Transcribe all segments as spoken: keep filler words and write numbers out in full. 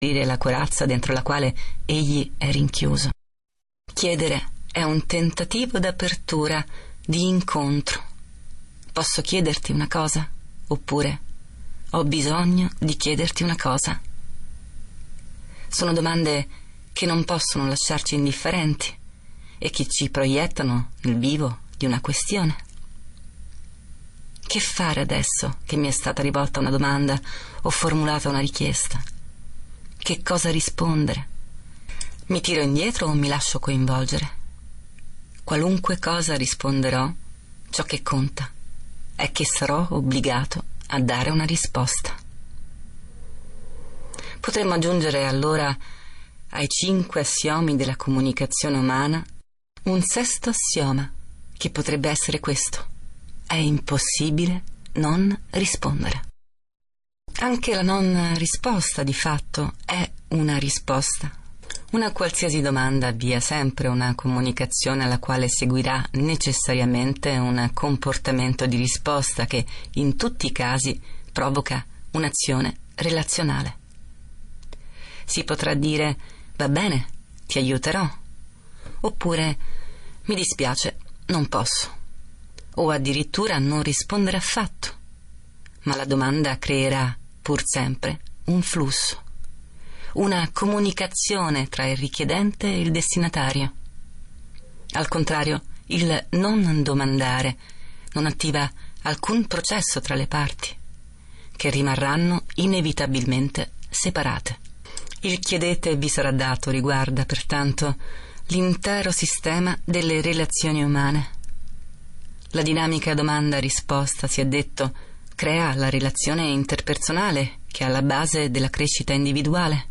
la corazza dentro la quale egli è rinchiuso. Chiedere è un tentativo d'apertura, di incontro. Posso chiederti una cosa? Oppure ho bisogno di chiederti una cosa? Sono domande che non possono lasciarci indifferenti e che ci proiettano nel vivo di una questione. Che fare adesso che mi è stata rivolta una domanda o formulata una richiesta? Che cosa rispondere? Mi tiro indietro o mi lascio coinvolgere? Qualunque cosa risponderò, ciò che conta è che sarò obbligato a dare una risposta. Potremmo aggiungere allora ai cinque assiomi della comunicazione umana un sesto assioma, che potrebbe essere questo: è impossibile non rispondere. Anche la non risposta, di fatto, è una risposta. Una qualsiasi domanda avvia sempre una comunicazione alla quale seguirà necessariamente un comportamento di risposta che, in tutti i casi, provoca un'azione relazionale. Si potrà dire: va bene, ti aiuterò, oppure mi dispiace, non posso, o addirittura non rispondere affatto, ma la domanda creerà pur sempre un flusso, una comunicazione tra il richiedente e il destinatario. Al contrario, il non domandare non attiva alcun processo tra le parti, che rimarranno inevitabilmente separate. Il chiedete vi sarà dato riguarda, pertanto, l'intero sistema delle relazioni umane. La dinamica domanda-risposta, si è detto, crea la relazione interpersonale che è alla base della crescita individuale.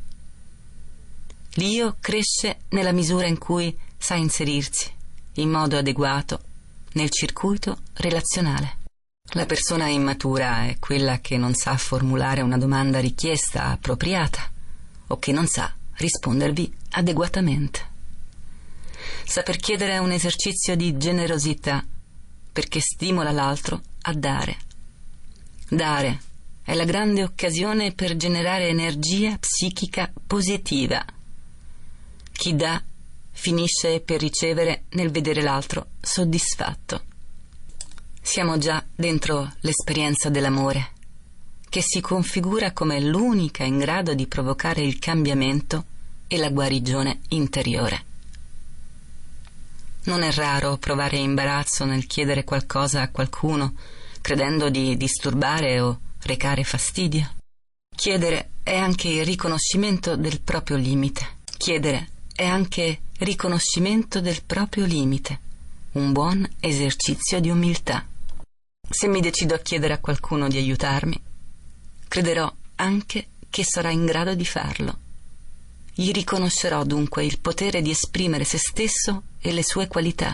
L'io cresce nella misura in cui sa inserirsi, in modo adeguato, nel circuito relazionale. La persona immatura è quella che non sa formulare una domanda richiesta appropriata o che non sa rispondervi adeguatamente. Saper chiedere è un esercizio di generosità, perché stimola l'altro a dare. Dare è la grande occasione per generare energia psichica positiva. Chi dà finisce per ricevere nel vedere l'altro soddisfatto. Siamo già dentro l'esperienza dell'amore, che si configura come l'unica in grado di provocare il cambiamento e la guarigione interiore. Non è raro provare imbarazzo nel chiedere qualcosa a qualcuno, credendo di disturbare o recare fastidio. Chiedere è anche il riconoscimento del proprio limite. Chiedere è anche riconoscimento del proprio limite, un buon esercizio di umiltà. Se mi decido a chiedere a qualcuno di aiutarmi, crederò anche che sarà in grado di farlo. Gli riconoscerò dunque il potere di esprimere se stesso e le sue qualità.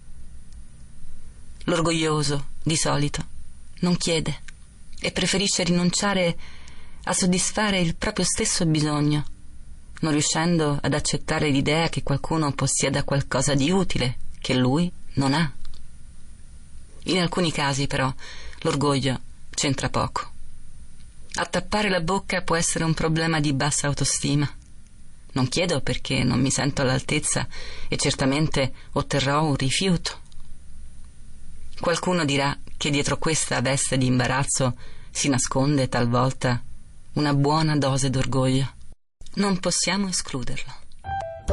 L'orgoglioso, di solito, non chiede e preferisce rinunciare a soddisfare il proprio stesso bisogno, non riuscendo ad accettare l'idea che qualcuno possieda qualcosa di utile che lui non ha. In alcuni casi, però, l'orgoglio c'entra poco. Attappare la bocca può essere un problema di bassa autostima. Non chiedo perché non mi sento all'altezza e certamente otterrò un rifiuto. Qualcuno dirà che dietro questa veste di imbarazzo si nasconde talvolta una buona dose d'orgoglio. Non possiamo escluderlo.